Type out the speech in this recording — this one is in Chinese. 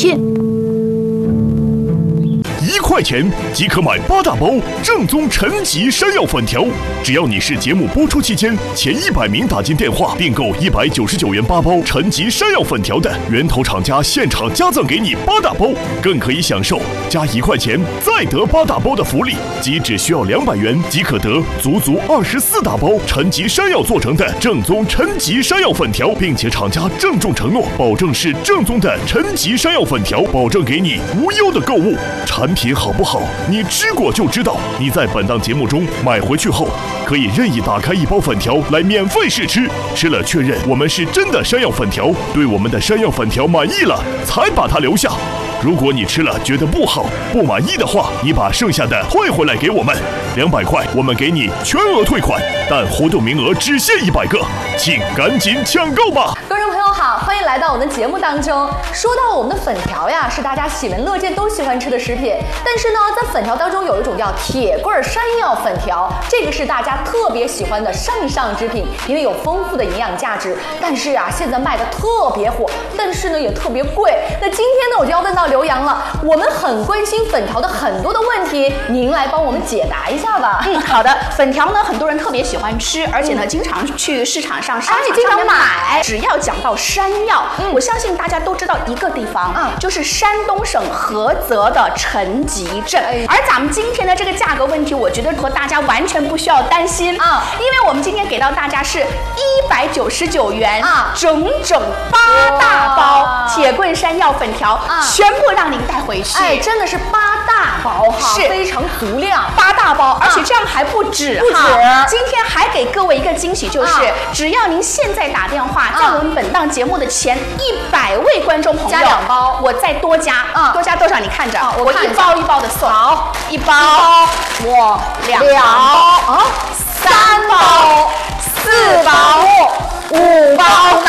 见。 1块钱即可买8大包正宗陈吉山药粉条，只要你是节目播出期间前100名打进电话订购199元8包陈吉山药粉条的，源头厂家现场加赠给你8大包，更可以享受加1块钱再得8大包的福利，即只需要200元即可得足24大包陈吉山药做成的正宗陈吉山药粉条，并且厂家郑重承诺，保证是正宗的陈吉山药粉条，保证给你无忧的购物。产品好不好，你吃过就知道。你在本档节目中买回去后，可以任意打开1包粉条来免费试吃，吃了确认我们是真的山药粉条，对我们的山药粉条满意了，才把它留下。如果你吃了觉得不好、不满意的话，你把剩下的退回来给我们，200块我们给你全额退款，但活动名额只限100个，请赶紧抢购吧！ 观众朋友好，欢迎来到我们的节目当中。说到我们的粉条呀，是大家喜闻乐见都喜欢吃的食品，但是呢，在粉条当中有一种叫铁棍山药粉条，这个是大家特别喜欢的上之品，因为有丰富的营养价值。但是啊，现在卖的特别火，但是呢也特别贵。那今天呢，我就要问到刘洋了，我们很关心粉条的很多的问题，您来帮我们解答一下吧。 好的，粉条呢，很多人特别喜欢吃，而且呢，经常去市场上、商场经常买。只要讲到山药，我相信大家都知道一个地方，就是山东省菏泽的陈集镇。而咱们今天的这个价格问题，我觉得和大家完全不需要担心啊，因为我们今天给到大家是199元啊，整整8大包铁棍山药粉条，全部让您带回去。 哎，真的是8大包哈， 是非常足量 ，8大包，而且这样还不止哈。今天还给各位一个惊喜，就是只要您现在打电话，在我们本档节目的前100位观众朋友加2包， 我再多加，多加多少？你看着，我1包1包的送， 好 ，1包，我2包，3包，4包，5包。